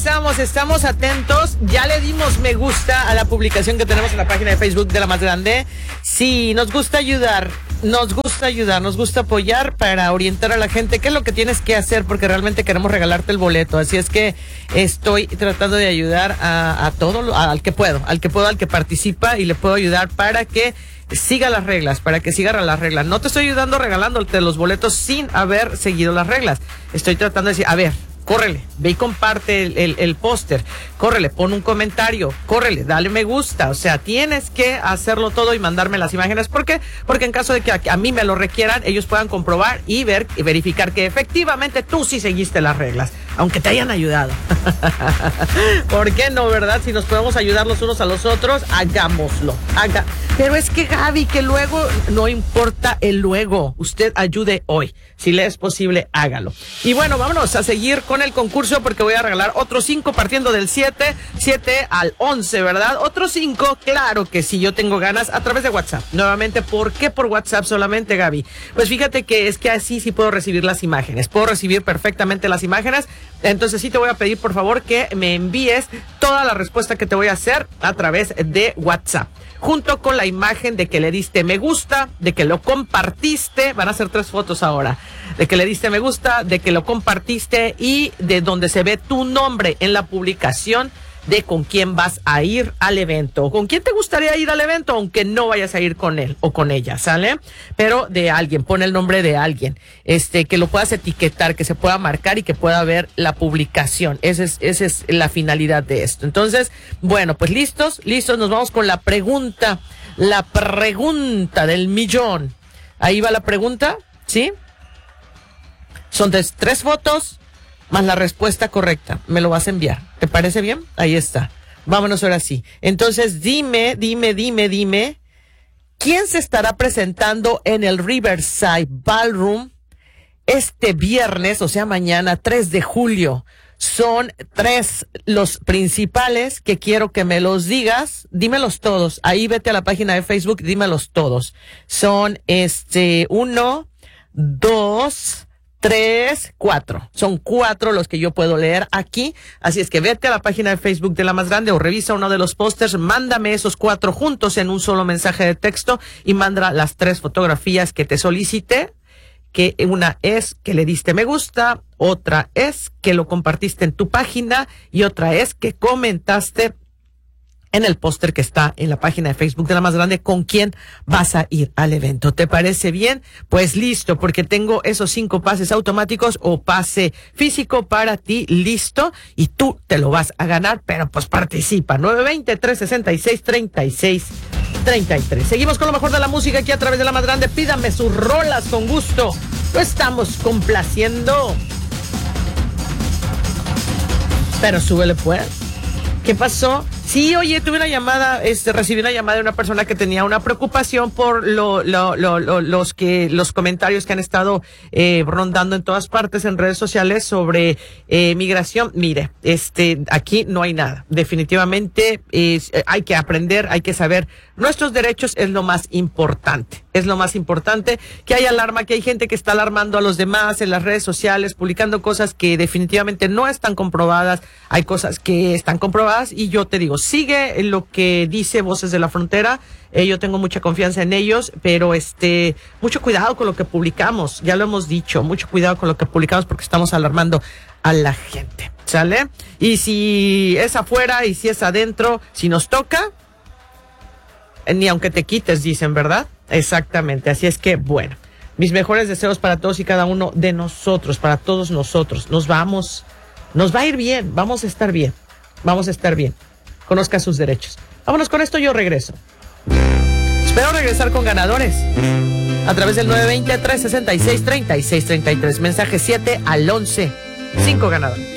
estamos atentos. Ya le dimos me gusta a la publicación que tenemos en la página de Facebook de La Más Grande. Sí, nos gusta ayudar, nos gusta apoyar para orientar a la gente qué es lo que tienes que hacer, porque realmente queremos regalarte el boleto. Así es que estoy tratando de ayudar a todo, al que puedo, al que participa, y le puedo ayudar para que siga las reglas, No te estoy ayudando regalándote los boletos sin haber seguido las reglas. Estoy tratando de decir, a ver, córrele, ve y comparte el póster, córrele, pon un comentario, córrele, dale me gusta. O sea, tienes que hacerlo todo y mandarme las imágenes. ¿Por qué? Porque en caso de que a mí me lo requieran, ellos puedan comprobar y verificar que efectivamente tú sí seguiste las reglas, aunque te hayan ayudado. ¿Por qué no, verdad? Si nos podemos ayudar los unos a los otros, hagámoslo. Pero es que, Gaby, que luego, no importa el luego, usted ayude hoy. Si le es posible, hágalo. Y bueno, vámonos a seguir con el concurso, porque voy a regalar otros 5 partiendo del 7 al 11, ¿verdad? Otros 5, claro que sí, yo tengo ganas, a través de WhatsApp. Nuevamente, ¿por qué por WhatsApp solamente, Gaby? Pues fíjate que es que así sí puedo recibir las imágenes. Puedo recibir perfectamente las imágenes. Entonces sí te voy a pedir, por favor, que me envíes toda la respuesta que te voy a hacer a través de WhatsApp, junto con la imagen de que le diste me gusta, de que lo compartiste. Van a ser 3 fotos ahora. De que le diste me gusta, de que lo compartiste y de donde se ve tu nombre en la publicación de con quién vas a ir al evento. ¿Con quién te gustaría ir al evento? Aunque no vayas a ir con él o con ella, ¿sale? Pero de alguien, pon el nombre de alguien. Que lo puedas etiquetar, que se pueda marcar y que pueda ver la publicación. Esa es la finalidad de esto. Entonces, bueno, pues listos, nos vamos con la pregunta del millón. Ahí va la pregunta, ¿sí? Son 3 fotos más la respuesta correcta. Me lo vas a enviar. ¿Te parece bien? Ahí está. Vámonos ahora sí. Entonces, dime, ¿quién se estará presentando en el Riverside Ballroom este viernes, o sea, mañana, 3 de julio? Son 3 los principales que quiero que me los digas. Dímelos todos. Ahí vete a la página de Facebook, dímelos todos. Son 1, 2, 3, 4. Son 4 los que yo puedo leer aquí. Así es que vete a la página de Facebook de La Más Grande o revisa uno de los pósters. Mándame esos 4 juntos en un solo mensaje de texto y manda las 3 fotografías que te solicité. Que una es que le diste me gusta, otra es que lo compartiste en tu página y otra es que comentaste en el póster que está en la página de Facebook de La Más Grande con quién vas a ir al evento. ¿Te parece bien? Pues listo, porque tengo esos 5 pases automáticos o pase físico para ti listo y tú te lo vas a ganar, pero pues participa. 920-366-3633. Seguimos con lo mejor de la música aquí a través de La Más Grande. Pídame sus rolas con gusto. Lo estamos complaciendo. Pero súbele pues. ¿Qué pasó? Sí, oye, tuve una llamada, recibí una llamada de una persona que tenía una preocupación por los comentarios que han estado rondando en todas partes en redes sociales sobre migración. Mire, aquí no hay nada. Definitivamente hay que aprender, hay que saber nuestros derechos, es lo más importante. Es lo más importante, que hay alarma, que hay gente que está alarmando a los demás en las redes sociales, publicando cosas que definitivamente no están comprobadas. Hay cosas que están comprobadas y yo te digo, sigue lo que dice Voces de la Frontera. Yo tengo mucha confianza en ellos, pero mucho cuidado con lo que publicamos. Ya lo hemos dicho, mucho cuidado con lo que publicamos porque estamos alarmando a la gente, ¿sale? Y si es afuera y si es adentro, si nos toca, ni aunque te quites, dicen, ¿verdad? Exactamente, así es que, bueno, mis mejores deseos para todos y cada uno de nosotros, para todos nosotros. Nos va a ir bien, vamos a estar bien. Conozca sus derechos. Vámonos con esto, yo regreso. Espero regresar con ganadores a través del 920-366-3633. Mensaje 7 al 11. 5 ganadores.